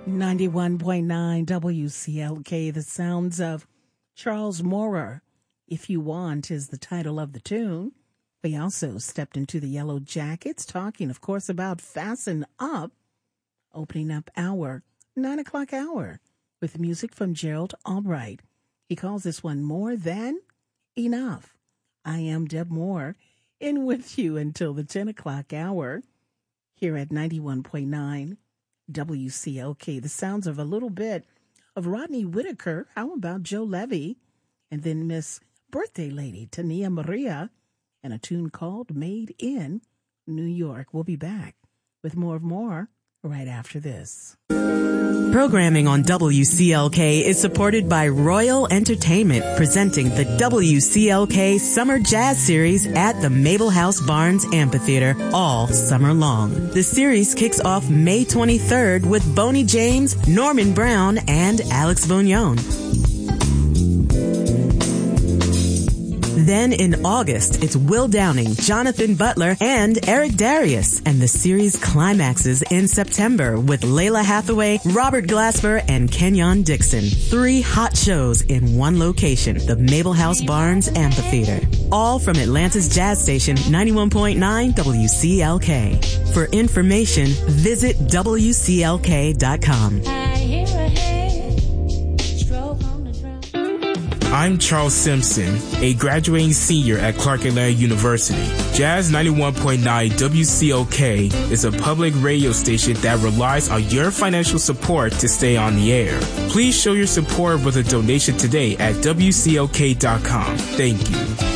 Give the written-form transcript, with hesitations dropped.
91.9 WCLK, the sounds of Charles Moorer. If You Want is the title of the tune. We also stepped into the Yellow Jackets, talking, of course, about Fasten Up, opening up our 9 o'clock hour with music from Gerald Albright. He calls this one More Than Enough. I am Deb Moore, in with you until the 10 o'clock hour here at 91.9 WCLK. The sounds of a little bit of Rodney Whitaker. How about Joe Levy? And then Miss Birthday Lady, Tania Maria, and a tune called Made in New York. We'll be back with more right after this. Programming on WCLK is supported by Royal Entertainment, presenting the WCLK Summer Jazz Series at the Mabel House Barnes Amphitheater all summer long. The series kicks off May 23rd with Boney James, Norman Brown, and Alex Bognon. Then in August, it's Will Downing, Jonathan Butler, and Eric Darius. And the series climaxes in September with Layla Hathaway, Robert Glasper, and Kenyon Dixon. 3 hot shows in one location, the Mabel House Barnes Amphitheater. All from Atlanta's jazz station, 91.9 WCLK. For information, visit WCLK.com. I'm Charles Simpson, a graduating senior at Clark Atlanta University. Jazz 91.9 WCLK is a public radio station that relies on your financial support to stay on the air. Please show your support with a donation today at WCLK.com. Thank you.